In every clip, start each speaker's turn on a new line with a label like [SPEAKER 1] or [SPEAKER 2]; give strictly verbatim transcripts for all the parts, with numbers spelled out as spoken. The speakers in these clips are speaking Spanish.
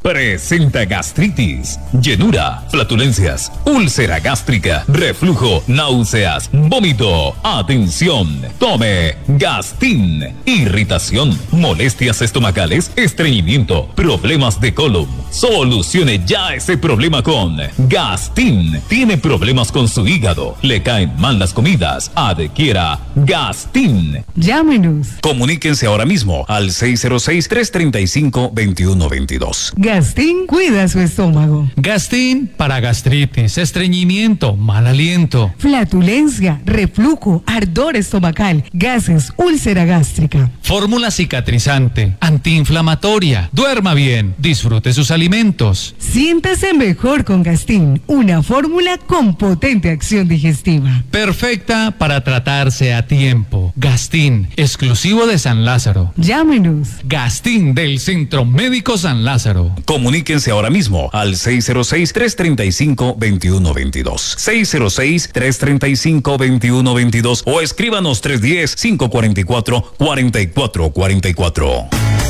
[SPEAKER 1] Presenta gastritis, llenura, flatulencias, úlcera gástrica, reflujo, náuseas, vómito. Atención, tome Gastin. Irritación, molestias estomacales, estreñimiento, problemas de colon. Solucione ya ese problema con Gastin. Tiene problemas con su hígado, le caen mal las comidas. Adquiera Gastin.
[SPEAKER 2] Llámenos.
[SPEAKER 1] Comuníquense ahora mismo al seis cero seis, tres tres cinco, dos uno dos dos.
[SPEAKER 2] Gastin cuida su estómago.
[SPEAKER 3] Gastin para gastritis, estreñimiento, mal aliento,
[SPEAKER 2] flatulencia, reflujo, ardor estomacal, gases, úlcera gástrica.
[SPEAKER 3] Fórmula cicatrizante, antiinflamatoria. Duerma bien, disfrute sus alimentos.
[SPEAKER 2] Siéntase mejor con Gastin, una fórmula con potente acción digestiva.
[SPEAKER 3] Perfecta para tratarse a tiempo. Gastin, exclusivo de San Lázaro.
[SPEAKER 2] Llámenos.
[SPEAKER 3] Gastin del Centro Médico San Lázaro.
[SPEAKER 1] Comuníquense ahora mismo al seis cero seis, tres tres cinco, dos uno dos dos. seis cero seis, tres tres cinco, dos uno dos dos o escríbanos tres uno cero, cinco cuatro cuatro, cuatro cuatro cuatro cuatro.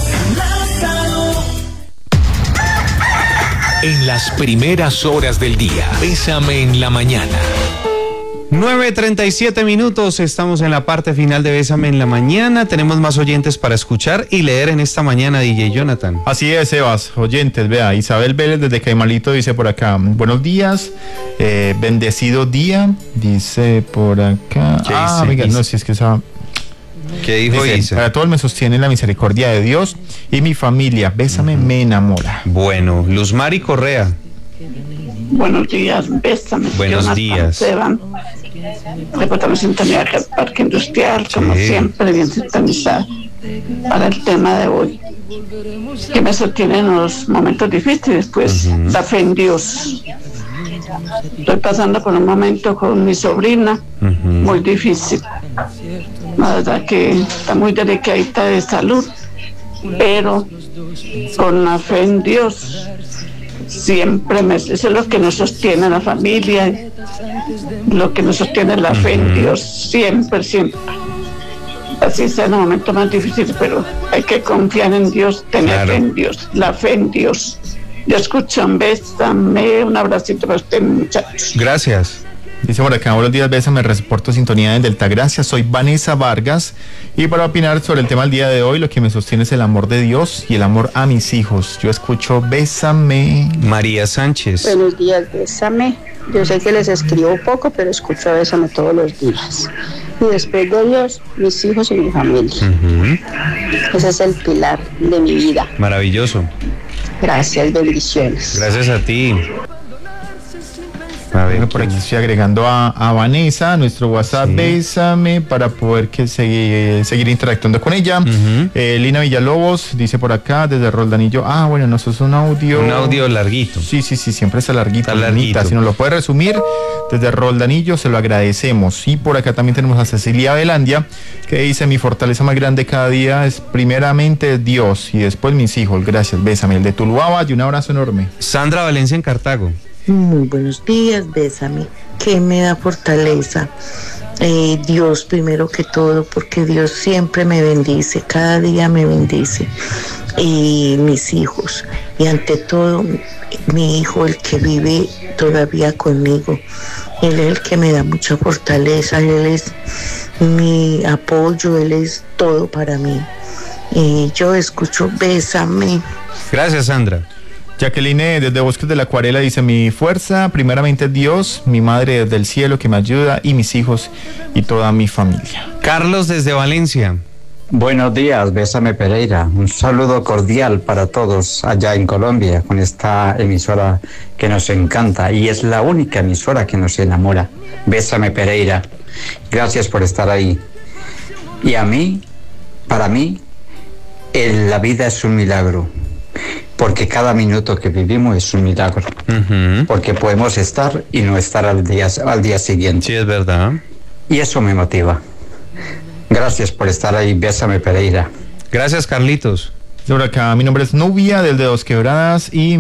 [SPEAKER 4] En las primeras horas del día, Bésame en la mañana.
[SPEAKER 5] nueve treinta y siete minutos, estamos en la parte final de Bésame en la mañana. Tenemos más oyentes para escuchar y leer en esta mañana, D J Jonathan.
[SPEAKER 6] Así es, Sebas, oyentes, vea, Isabel Vélez desde Caimalito dice por acá, buenos días, eh, bendecido día, dice por acá.
[SPEAKER 5] ¿Qué
[SPEAKER 6] ah,
[SPEAKER 5] dice?
[SPEAKER 6] amiga, no, si es que esa...
[SPEAKER 5] ¿Qué dijo
[SPEAKER 6] dice,
[SPEAKER 5] Isa?
[SPEAKER 6] para todos me sostiene la misericordia de Dios y mi familia, Bésame, uh-huh. me enamora.
[SPEAKER 5] Bueno, Luzmari Correa.
[SPEAKER 7] Buenos días, Bésame.
[SPEAKER 5] Buenos
[SPEAKER 7] Jonathan
[SPEAKER 5] días.
[SPEAKER 7] Seban. Reportamos sintonía del Parque Industrial, como sí. siempre, bien sintonizada para el tema de hoy, que me sostiene en los momentos difíciles, pues uh-huh. la fe en Dios. Estoy pasando por un momento con mi sobrina uh-huh. muy difícil. La verdad que está muy delicadita de salud, pero con la fe en Dios siempre me, eso es lo que nos sostiene la familia, lo que nos sostiene la fe en Dios, siempre, siempre. Así sea en el momento más difícil, pero hay que confiar en Dios, tener claro. fe en Dios, la fe en Dios. Yo escucho, bésame, un abracito para usted, muchachos.
[SPEAKER 6] Gracias. Dice por acá, buenos días, Bésame, reporto sintonía en Delta Gracia, soy Vanessa Vargas y para opinar sobre el tema del día de hoy, lo que me sostiene es el amor de Dios y el amor a mis hijos. Yo escucho Bésame.
[SPEAKER 5] María Sánchez.
[SPEAKER 8] Buenos días, Bésame. Yo sé que les escribo poco, pero escucho a Bésame todos los días. Y después de Dios, mis hijos y mi familia. Uh-huh. Ese es el pilar de mi vida.
[SPEAKER 5] Maravilloso.
[SPEAKER 8] Gracias, bendiciones.
[SPEAKER 5] Gracias a ti.
[SPEAKER 6] A ver, por aquí estoy agregando a, a Vanessa, nuestro WhatsApp, sí. Bésame, para poder que seguir, seguir interactuando con ella. Uh-huh. eh, Lina Villalobos dice por acá, desde Roldanillo, ah, bueno, no, eso es un audio.
[SPEAKER 5] Un audio larguito.
[SPEAKER 6] Sí, sí, sí, siempre está larguito.
[SPEAKER 5] Está larguito.
[SPEAKER 6] Si nos lo puede resumir, desde Roldanillo, se lo agradecemos. Y por acá también tenemos a Cecilia Velandia, que dice, mi fortaleza más grande cada día es primeramente Dios y después mis hijos. Gracias, Bésame. El de Tuluaba, y un abrazo enorme.
[SPEAKER 5] Sandra Valencia en Cartago.
[SPEAKER 9] Muy buenos días, Bésame, que me da fortaleza. Eh, Dios primero que todo, porque Dios siempre me bendice, cada día me bendice. Y mis hijos, y ante todo, mi hijo, el que vive todavía conmigo, él es el que me da mucha fortaleza, él es mi apoyo, él es todo para mí. Y yo escucho Bésame.
[SPEAKER 5] Gracias, Sandra.
[SPEAKER 6] Jacqueline desde Bosques de la Acuarela dice, mi fuerza primeramente es Dios, mi madre desde el cielo que me ayuda y mis hijos y toda mi familia.
[SPEAKER 5] Carlos desde Valencia.
[SPEAKER 10] Buenos días, Bésame Pereira. Un saludo cordial para todos allá en Colombia con esta emisora que nos encanta y es la única emisora que nos enamora. Bésame Pereira. Gracias por estar ahí. Y a mí, para mí, el, la vida es un milagro. Porque cada minuto que vivimos es un milagro. Uh-huh. Porque podemos estar y no estar al día, al día siguiente.
[SPEAKER 5] Sí, es verdad.
[SPEAKER 10] Y eso me motiva. Gracias por estar ahí, Bésame Pereira.
[SPEAKER 5] Gracias, Carlitos.
[SPEAKER 6] Por acá, mi nombre es Nubia, del de Dos Quebradas y